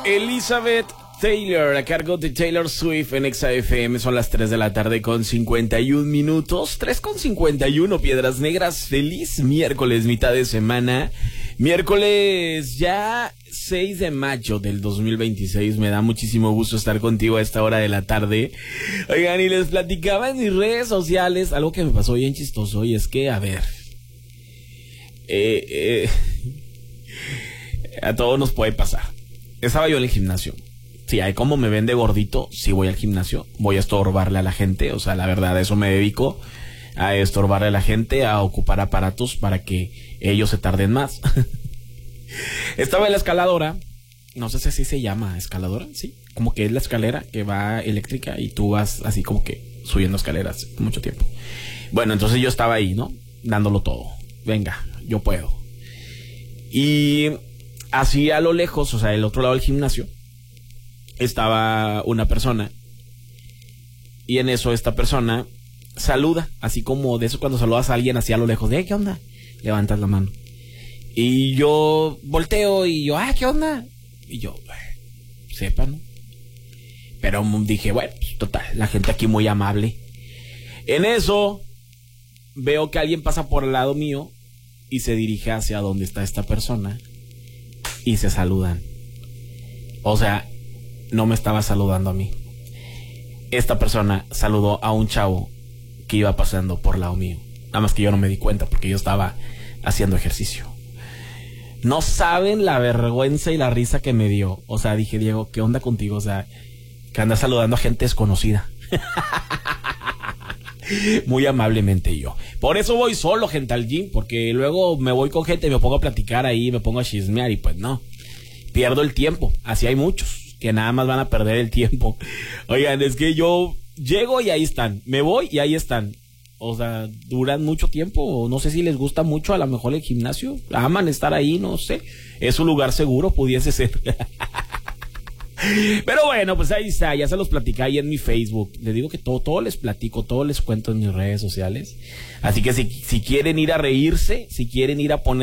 Elizabeth Taylor, a cargo de Taylor Swift en Exa FM. Son las 3 de la tarde con 51 minutos. 3 con 51, Piedras Negras. Feliz miércoles, mitad de semana. Miércoles ya 6 de mayo del 2026. Me da muchísimo gusto estar contigo a esta hora de la tarde. Oigan, y les platicaba en mis redes sociales algo que me pasó bien chistoso. Y es que, a ver, a todos nos puede pasar. Estaba yo en el gimnasio. Sí, hay como me ven de gordito, sí voy al gimnasio, voy a estorbarle a la gente, o sea, la verdad, a eso me dedico, a estorbarle a la gente, a ocupar aparatos para que ellos se tarden más. Estaba en la escaladora, no sé si así se llama, escaladora, sí, como que es la escalera que va eléctrica y tú vas así como que subiendo escaleras mucho tiempo. Bueno, entonces yo estaba ahí, ¿no? Dándolo todo, venga, yo puedo. Y así a lo lejos, o sea, del otro lado del gimnasio, estaba una persona. Y en eso esta persona saluda, así como de eso cuando saludas a alguien así a lo lejos, de ¿qué onda? Levantas la mano. Y yo volteo y yo, ¿qué onda? Y yo, sepa, ¿no? Pero dije, bueno, pues, total, la gente aquí muy amable. En eso veo que alguien pasa por el lado mío y se dirige hacia donde está esta persona y se saludan. O sea, no me estaba saludando a mí. Esta persona saludó a un chavo que iba pasando por lado mío. Nada más que yo no me di cuenta porque yo estaba haciendo ejercicio. No saben la vergüenza y la risa que me dio. O sea, dije, Diego, ¿qué onda contigo? O sea, que andas saludando a gente desconocida. Muy amablemente yo. Por eso voy solo, gente, al gym, porque luego me voy con gente y me pongo a platicar ahí, me pongo a chismear y pues no, pierdo el tiempo. Así hay muchos que nada más van a perder el tiempo. Oigan, es que yo llego y ahí están, me voy y ahí están. O sea, duran mucho tiempo. No sé si les gusta mucho a lo mejor el gimnasio, aman estar ahí, no sé. Es un lugar seguro, pudiese ser. Pero bueno, pues ahí está, ya se los platicé ahí en mi Facebook. Les digo que todo les platico, todo les cuento en mis redes sociales. Así que si quieren ir a reírse, si quieren ir a poner